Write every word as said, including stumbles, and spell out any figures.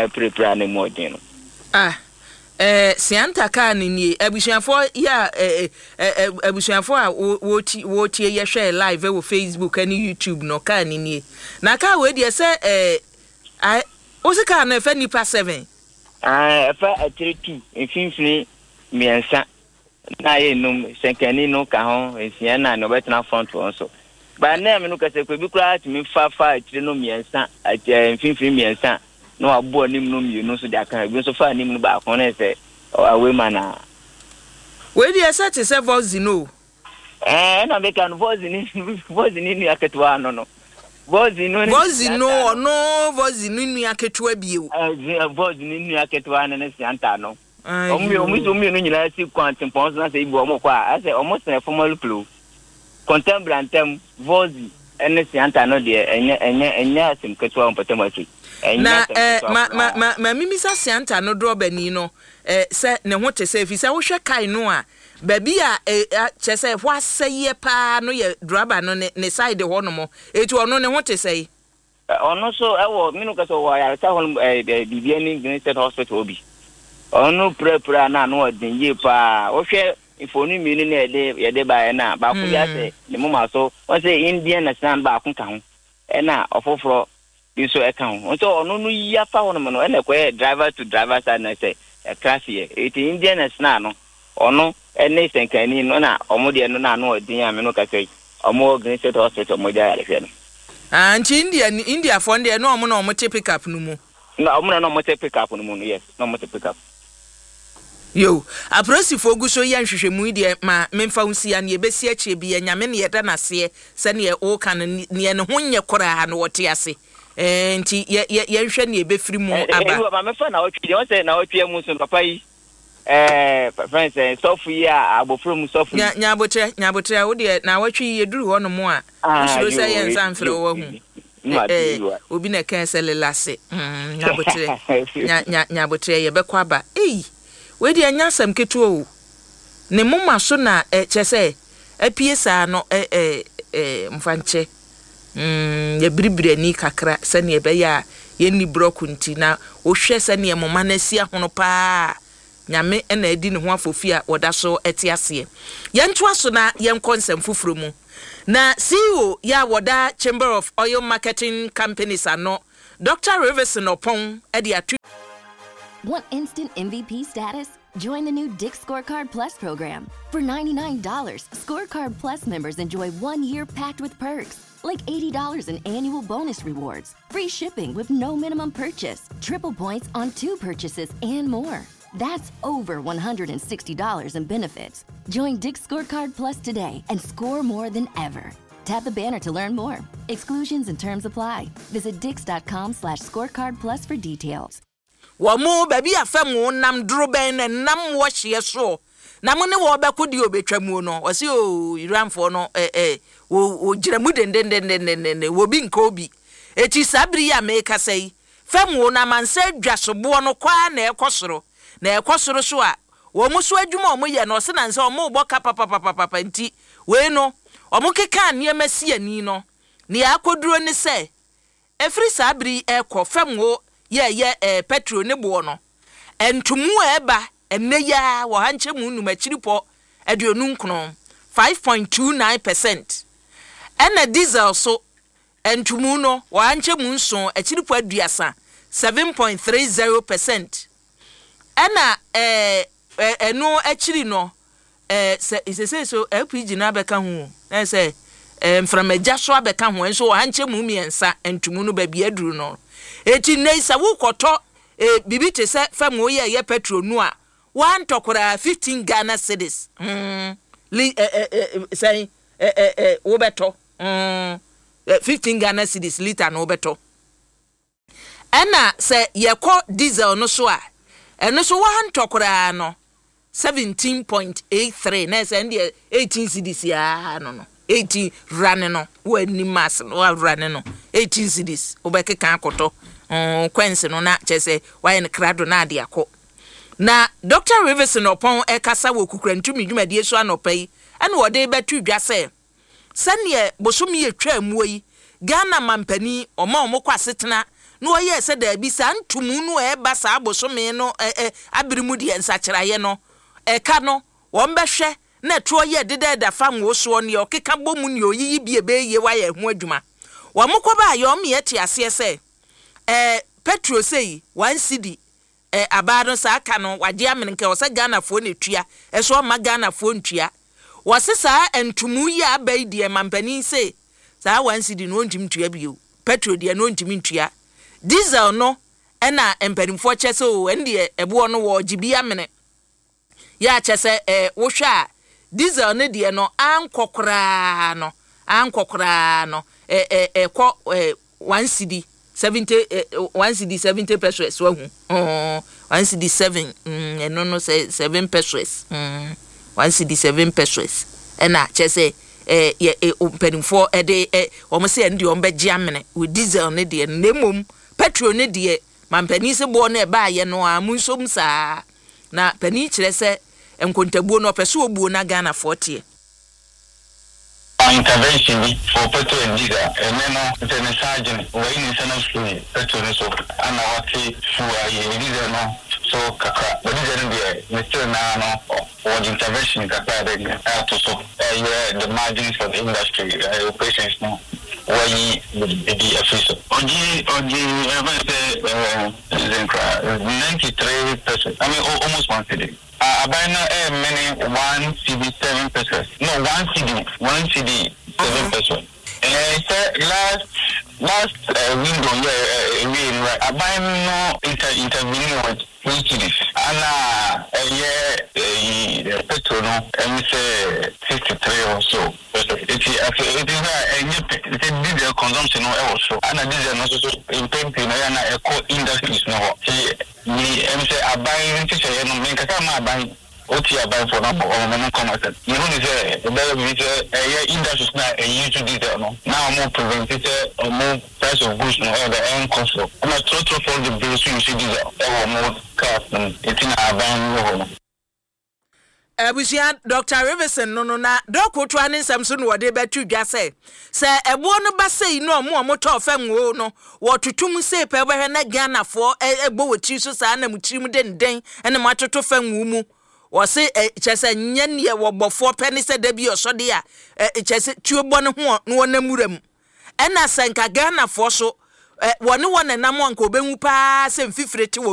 na prepare na mo din no ah eh sianta ka ni ni abusuafo ya eh eh abusuafo a wo ti wo tie ye share live e wo Facebook and YouTube no ka ni ni na ka we de say eh I o se ka na fa nipa seven ah fa thirty infinfini miensa na ye num senkani no ka ho esia na no betna front one so ba na me no ka se ko bi kura ti mi fa fa tire no miensa infinfini miensa no abo nim no mi no so de aka bi so fa nim no ba ko na se awe mana we dey set se voice no eh na be kan voice ni voice ni ni aketwa no no voice no voice no no voice ni ni aketwa bi o eh voice ni ni aketwa na na sianta no omi omi omi no nyina si kwantin pon so na se ibu omo kwa ase omo se formal flow contemporary voice ene sianta no de enye enye enye asim ketwa on patamaki na eh ma ma ma, ma mimisa sianta no dro bani no eh se ne ho te se fi se wo hwe kai no a ba bi a che se ho aseye pa no ye draba no ne side ho no mo etu ono ne ho te se ono so ewo minu ka so wa ya ta ho bibia ni Green State Hospital obi ono pre pre na no odin ye pa wo hwe ifoni mi ni na ede ye de ba na ba ku ya se ne mo ma so won say Indian national ba ku ka ho e na ofoforo iso e ka ho so ono no ya fa ho no no e na ko driver to driver side na say e class here it Indian national no ono ene senkani no na omo de no na no odin ya me no ka say omo Green State Hospital mo ja ya le no ah nchi India India for there no omo na omo te pick up no mu no omo na omo te pick up no mu yes no omo te pick up yo aprosi fogu so ya nhwehwemu de ma memfa unsi ya ne ebesi achi bi ya nyame ne yeda nase se ne o kan ne ne ho nye kora ha no wote ase eh nti ye ye nhwe ne ebefiri mu aba eh ma mefa na otwi won say na otwi mu so papa yi eh friends eh sofu ya abofro mu sofu nya nya botre nya botre wo de na watwi ye duru ho no mu a usuro say ye nsan fere wo hu eh obi na kan selelase mm nya botre nya nya nya botre ye bekwa ba eh we di anya sam ketu o ne moma so na e chese apie sa no e e e mfanche mm ye bribire ni kakra se ne be ya ye ni broku nti na o hwe se ne moma na sia hono pa nyame e na edi ne ho afofi a woda so eti ase ye nto aso na ye nkonsem fufuro mu na C E O ya woda Chamber of Oil Marketing Companies ano Doctor Rivers Nopon e di atu. Want instant M V P status? Join the new Dick's Scorecard Plus program. For ninety-nine dollars, Scorecard Plus members enjoy one year packed with perks, like eighty dollars in annual bonus rewards, free shipping with no minimum purchase, triple points on two purchases, and more. That's over one hundred sixty dollars in benefits. Join Dick's Scorecard Plus today and score more than ever. Tap the banner to learn more. Exclusions and terms apply. Visit dix.com slash scorecard plus for details. Wamo baby afam nam duro ben na nam wo hye so na mo ne wo be kodi obetwamu no o se o iranfo no eh eh wo giramu dendendendendende wo bi nka obi eti sabri ya meka sei fam wo na manse dwasobo no kwa na ekosoro na ekosoro so a wo mo so adwuma o mo ye no se na nse o mo bo ka papa papa papa nti we no o mo keka ne masi ani no ne akoduro ne se efri sabri ekọ fam wo ye ye eh, petrol ne bo no entumu eba enne ya wo hanche mu nu machiripo aduonu nkron five point two nine percent ena diesel so entumu no wo hanche mu nso achiripo aduasa seven point three zero percent ena eh eno achiri no eh se se so L P G na beka hu na se eh mframaja so abeka hu enso wo hanche mu miensa entumu no ba bi aduru no eti neisa wo koto e bibi te se fam wo ye ye petrol nu a one tokora fifteen Ghana cedis mm li eh eh say eh eh wo beto mm fifteen Ghana cedis liter no beto ena se ye ko diesel no so a eno so one tokora no seventeen point eight three na se ndi eighteen cedis ya no no eighteen rane no wo ni mas no rane no eighteen cedis obekeka akoto um kwense no na chese why ne krado na ade akọ na Doctor Rivers Nopon e kasa wo kukura ntumi dwumade so anopai ene wode betu dwase sane bosomi etwa amuo yi Ghana mampani oma omo kwasetena no ye se da bi sa ntumu no e ba sa abosome no eh abirimu de nsakiraye no e ka no wo mbehwe na to ye dede da fa nwo so ne okeka bomu ne oyiyi bie be ye wa ye ho adwuma wo mkoba ye o me yeti ase se eh petro sei one cedi eh abado sa aka no waje amenke wo se Ghana fo ne tua e so ma Ghana fo ntua wo se sa entumu ye abai de mampani sei sa one cedi no ntim tua bio petro de no ntim ntua diesel no ena empanimfo chese o ende ebo no wo gibi amene ya chese eh wo hwa diesel ne de no ankokora no ankokora no eh eh eh ko eh one cedi seventy eh, one cedi seventy pesos wa hu oh one cedi seven mm eno no say seven pesos mm one cedi seven pesos ena chese eh ye empanimfo e de eh o mo se ende o mbegye amene with diesel ne de nemom petrol ne de mampani se bo na e ba ye no amunsom saa na pani kire se enkontabuo no pese obuo na Ghana forty intervention for petrol and diesel and then the sergeant we in sana school petrol so ana wati fuwa ye diesel no so kaka the diesel there mister na no or intervention kaka de to so the margins for the industry operations no why the official oji oji ever say ninety-three percent I mean almost one cedi uh abana eh many one cedi seven pesos no one cedi one cedi seven pesos eh say last last uh, window yeah we right abana no inter intervening with three cedis ana eh yeah petrol no and say sixty-three or so it is it is a diesel consumption no also and diesel no so impact no ya na eco industries no see ni em say abai ti say no me kaka ma abai o ti abai for no o me no commerce you know say the we say eh industries na e use diesel no now more prevent say or more price of goods no the end cost and a total for the bills you see diesel or more cost it in abai no Abusia Doctor Riverson no no na doku to anin samso no wode betu dwa se se ebo no ba sei no mo mo to fam wo no wo tutum se pe behwe na Ghana fo ebo woti so sa na mutirim den den ene mo atoto fam mu wo se chese nye ne wo bofo pe ne se da bi osode a chese tuobo ne ho no na muram ena senka Ghana fo so wone wone nam anka obenwu pa se mfifire ti